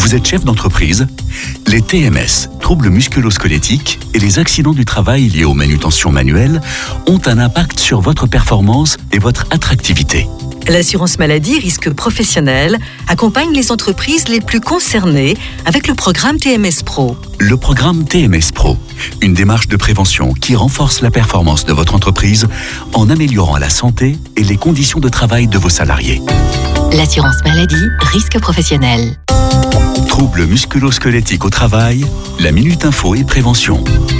Vous êtes chef d'entreprise? Les TMS, troubles musculo-squelettiques, et les accidents du travail liés aux manutentions manuelles ont un impact sur votre performance et votre attractivité. L'assurance maladie risque professionnel accompagne les entreprises les plus concernées avec le programme TMS Pro. Le programme TMS Pro, une démarche de prévention qui renforce la performance de votre entreprise en améliorant la santé et les conditions de travail de vos salariés. L'assurance maladie, risque professionnel. Troubles musculo-squelettiques au travail, la Minute Info et Prévention.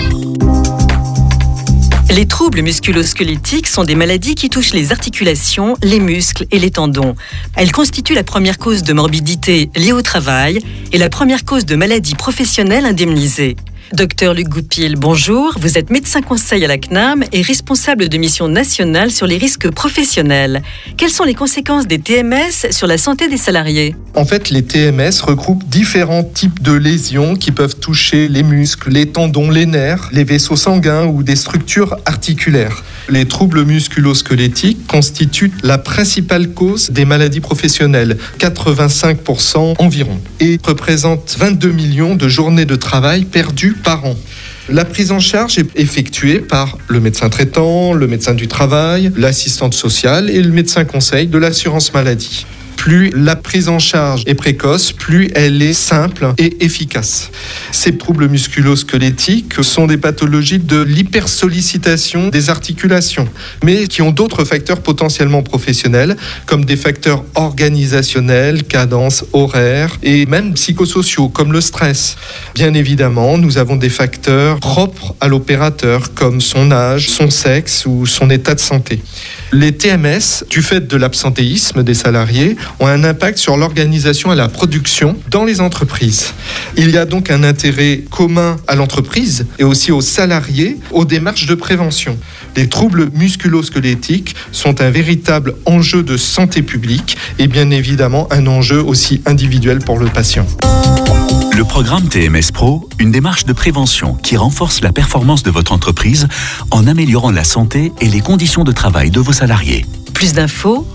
Les troubles musculo-squelettiques sont des maladies qui touchent les articulations, les muscles et les tendons. Elles constituent la première cause de morbidité liée au travail et la première cause de maladie professionnelle indemnisée. Docteur Luc Goupil, bonjour. Vous êtes médecin conseil à la CNAM et responsable de mission nationale sur les risques professionnels. Quelles sont les conséquences des TMS sur la santé des salariés? En fait, les TMS regroupent différents types de lésions qui peuvent toucher les muscles, les tendons, les nerfs, les vaisseaux sanguins ou des structures articulaires. Les troubles musculo-squelettiques constituent la principale cause des maladies professionnelles, 85% environ, et représentent 22 millions de journées de travail perdues par an. La prise en charge est effectuée par le médecin traitant, le médecin du travail, l'assistante sociale et le médecin conseil de l'assurance maladie. Plus la prise en charge est précoce, plus elle est simple et efficace. Ces troubles musculo-squelettiques sont des pathologies de l'hypersollicitation des articulations, mais qui ont d'autres facteurs potentiellement professionnels, comme des facteurs organisationnels, cadence horaire et même psychosociaux, comme le stress. Bien évidemment, nous avons des facteurs propres à l'opérateur, comme son âge, son sexe ou son état de santé. Les TMS, du fait de l'absentéisme des salariés, ont un impact sur l'organisation et la production dans les entreprises. Il y a donc un intérêt commun à l'entreprise et aussi aux salariés aux démarches de prévention. Les troubles musculo-squelettiques sont un véritable enjeu de santé publique et bien évidemment un enjeu aussi individuel pour le patient. Le programme TMS Pro, une démarche de prévention qui renforce la performance de votre entreprise en améliorant la santé et les conditions de travail de vos salariés. Plus d'infos,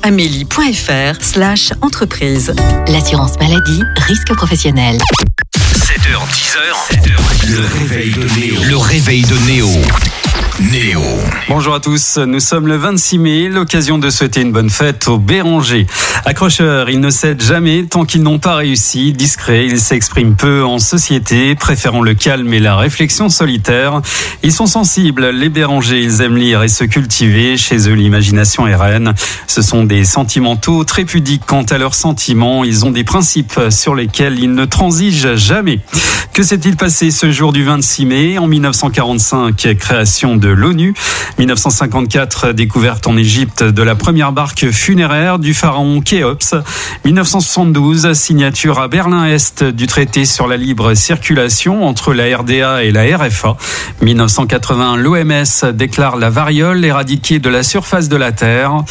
amélie.fr/entreprise. L'assurance maladie, risque professionnel. 7h, 10h, le réveil de Néo. Le réveil de Néo. Néo. Bonjour à tous, nous sommes le 26 mai, l'occasion de souhaiter une bonne fête aux Bérangers. Accrocheurs, ils ne cèdent jamais tant qu'ils n'ont pas réussi. Discrets, ils s'expriment peu en société, préférant le calme et la réflexion solitaire. Ils sont sensibles, les Bérangers, ils aiment lire et se cultiver. Chez eux, l'imagination est reine. Ce sont des sentimentaux très pudiques quant à leurs sentiments. Ils ont des principes sur lesquels ils ne transigent jamais. Que s'est-il passé ce jour du 26 mai? En 1945, création de l'ONU. 1954, découverte en Égypte de la première barque funéraire du pharaon Khéops. 1972, signature à Berlin-Est du traité sur la libre circulation entre la RDA et la RFA. 1980, l'OMS déclare la variole éradiquée de la surface de la Terre.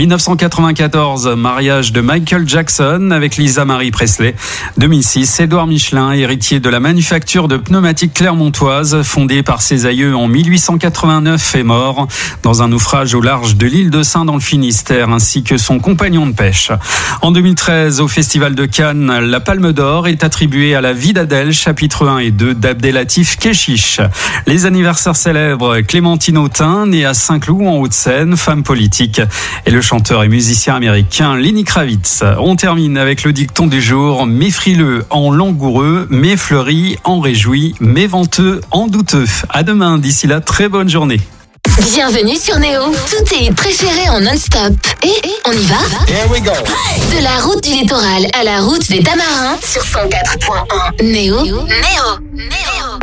1994, mariage de Michael Jackson avec Lisa Marie Presley. 2006, Édouard Michelin, héritier de la manufacture de pneumatiques clermontoise, fondée par ses aïeux en 1889, est mort dans un naufrage au large de l'île de Sein dans le Finistère, ainsi que son compagnon de pêche. En 2013, au Festival de Cannes, la Palme d'Or est attribuée à La vie d'Adèle, chapitres 1 et 2 d'Abdelatif Kechiche. Les anniversaires célèbres, Clémentine Autain, née à Saint-Cloud en Hauts-de-Seine, femme politique, et le chanteur et musicien américain Lenny Kravitz. On termine avec le dicton du jour: mais frileux en langoureux, mais fleuri en réjoui, mais venteux en douteux. À demain, d'ici là, très bonne journée. Bienvenue sur Néo. Tous tes hits préférés en non-stop. Et on y va? Here we go. De la route du littoral à la route des Tamarins sur 104.1. Néo.